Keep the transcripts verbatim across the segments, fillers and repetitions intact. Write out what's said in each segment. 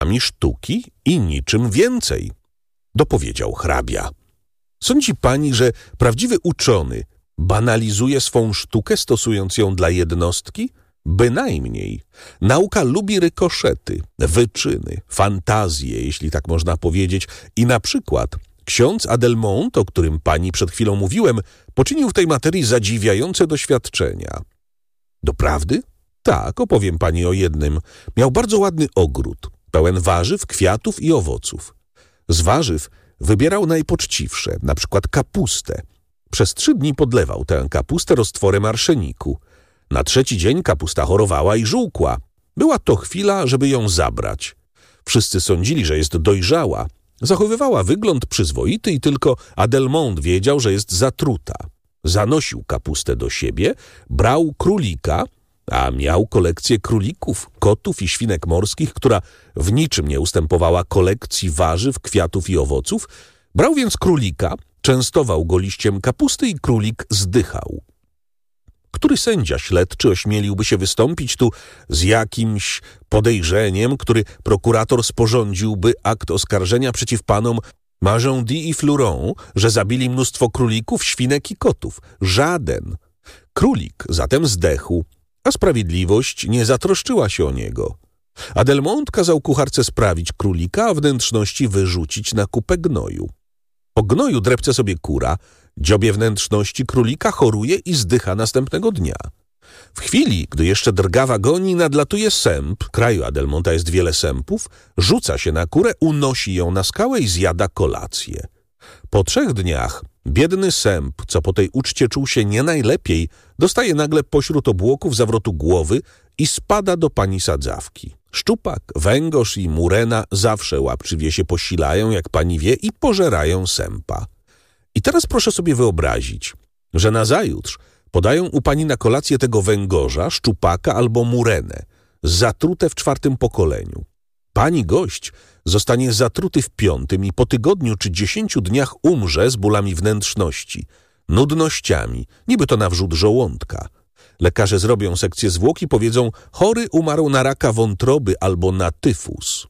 sztuki i niczym więcej, dopowiedział hrabia. Sądzi pani, że prawdziwy uczony banalizuje swą sztukę, stosując ją dla jednostki? Bynajmniej. Nauka lubi rykoszety, wyczyny, fantazje, jeśli tak można powiedzieć, i na przykład ksiądz Adelmont, o którym pani przed chwilą mówiłem, poczynił w tej materii zadziwiające doświadczenia. Doprawdy? Tak, opowiem pani o jednym. Miał bardzo ładny ogród, pełen warzyw, kwiatów i owoców. Z warzyw wybierał najpoczciwsze, na przykład kapustę. Przez trzy dni podlewał tę kapustę roztworem arszeniku. Na trzeci dzień kapusta chorowała i żółkła. Była to chwila, żeby ją zabrać. Wszyscy sądzili, że jest dojrzała. Zachowywała wygląd przyzwoity i tylko Adelmont wiedział, że jest zatruta. Zanosił kapustę do siebie, brał królika, a miał kolekcję królików, kotów i świnek morskich, która w niczym nie ustępowała kolekcji warzyw, kwiatów i owoców. Brał więc królika, częstował go liściem kapusty i królik zdychał. Który sędzia śledczy ośmieliłby się wystąpić tu z jakimś podejrzeniem, który prokurator sporządziłby akt oskarżenia przeciw panom Magendie i Fluron, że zabili mnóstwo królików, świnek i kotów? Żaden. Królik zatem zdechł, a sprawiedliwość nie zatroszczyła się o niego. Adelmont kazał kucharce sprawić królika, a wnętrzności wyrzucić na kupę gnoju. Po gnoju drepce sobie kura, dziobie wnętrzności królika, choruje i zdycha następnego dnia. W chwili, gdy jeszcze drga w agonii, nadlatuje sęp, kraju Adelmonta jest wiele sępów, rzuca się na kurę, unosi ją na skałę i zjada kolację. Po trzech dniach biedny sęp, co po tej uczcie czuł się nie najlepiej, dostaje nagle pośród obłoków zawrotu głowy i spada do pani sadzawki. Szczupak, węgorz i murena zawsze łapczywie się posilają, jak pani wie, i pożerają sępa. I teraz proszę sobie wyobrazić, że nazajutrz podają u pani na kolację tego węgorza, szczupaka albo murenę, zatrute w czwartym pokoleniu. Pani gość zostanie zatruty w piątym i po tygodniu czy dziesięciu dniach umrze z bólami wnętrzności, nudnościami, niby to na wrzód żołądka. Lekarze zrobią sekcję zwłok i powiedzą: chory umarł na raka wątroby albo na tyfus.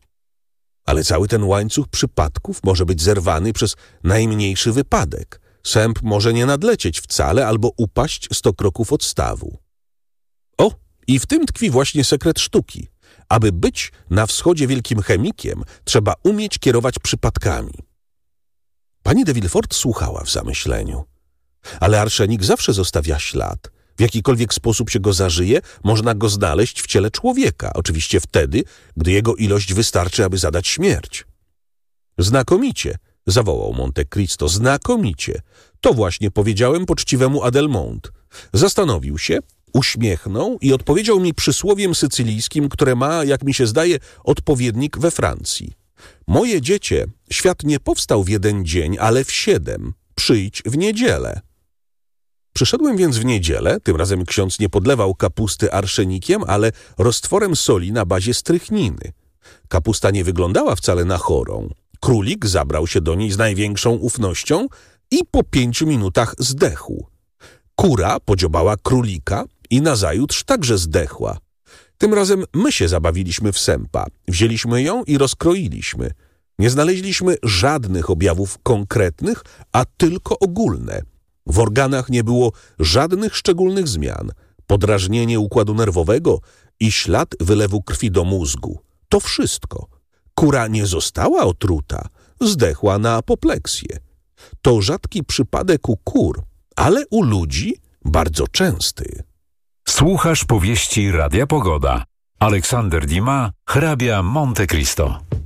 Ale cały ten łańcuch przypadków może być zerwany przez najmniejszy wypadek. Sęp może nie nadlecieć wcale albo upaść sto kroków od stawu. O, i w tym tkwi właśnie sekret sztuki. Aby być na wschodzie wielkim chemikiem, trzeba umieć kierować przypadkami. Pani de Villefort słuchała w zamyśleniu. Ale arszenik zawsze zostawia ślad. W jakikolwiek sposób się go zażyje, można go znaleźć w ciele człowieka. Oczywiście wtedy, gdy jego ilość wystarczy, aby zadać śmierć. Znakomicie, zawołał Monte Cristo, znakomicie. To właśnie powiedziałem poczciwemu Adelmont. Zastanowił się, uśmiechnął i odpowiedział mi przysłowiem sycylijskim, które ma, jak mi się zdaje, odpowiednik we Francji. Moje dziecię, świat nie powstał w jeden dzień, ale w siedem. Przyjdź w niedzielę. Przyszedłem więc w niedzielę, tym razem ksiądz nie podlewał kapusty arszenikiem, ale roztworem soli na bazie strychniny. Kapusta nie wyglądała wcale na chorą. Królik zabrał się do niej z największą ufnością i po pięciu minutach zdechł. Kura podziobała królika i nazajutrz także zdechła. Tym razem my się zabawiliśmy w sępa. Wzięliśmy ją i rozkroiliśmy. Nie znaleźliśmy żadnych objawów konkretnych, a tylko ogólne. W organach nie było żadnych szczególnych zmian. Podrażnienie układu nerwowego i ślad wylewu krwi do mózgu. To wszystko. Kura nie została otruta, zdechła na apopleksję. To rzadki przypadek u kur, ale u ludzi bardzo częsty. Słuchasz powieści Radia Pogoda. Aleksander Dumas, hrabia Monte Cristo.